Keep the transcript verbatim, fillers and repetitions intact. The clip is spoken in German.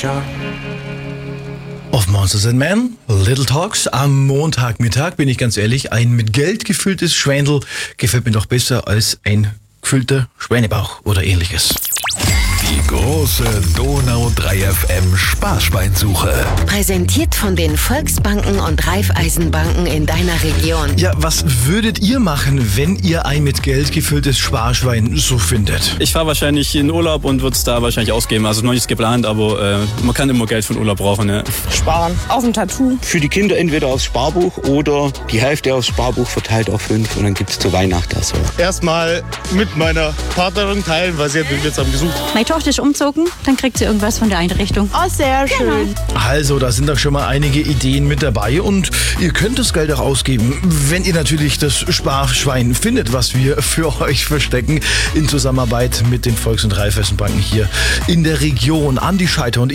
Auf Monsters and Men, Little Talks. Am Montagmittag, bin ich ganz ehrlich, ein mit Geld gefülltes Schweinl gefällt mir doch besser als ein gefüllter Schweinebauch oder ähnliches. Die große Donau drei F M Sparschweinsuche. Präsentiert von den Volksbanken und Raiffeisenbanken in deiner Region. Ja, was würdet ihr machen, wenn ihr ein mit Geld gefülltes Sparschwein so findet? Ich fahre wahrscheinlich in Urlaub und würde es da wahrscheinlich ausgeben. Also noch nichts geplant, aber äh, man kann immer Geld für den Urlaub brauchen. Ne? Sparen. Auf ein Tattoo. Für die Kinder entweder aufs Sparbuch oder die Hälfte aufs Sparbuch verteilt auf fünf und dann gibt es zu Weihnachten das so. Erstmal mit meiner Partnerin teilen, weil sie hat mich jetzt am gesucht. Meine Tochter ist umzogen, dann kriegt sie irgendwas von der Einrichtung. Oh, sehr schön. Also, da sind doch schon mal einige Ideen mit dabei und ihr könnt das Geld auch ausgeben, wenn ihr natürlich das Sparschwein findet, was wir für euch verstecken, in Zusammenarbeit mit den Volks- und Raiffeisenbanken hier in der Region. Andi Scheiter und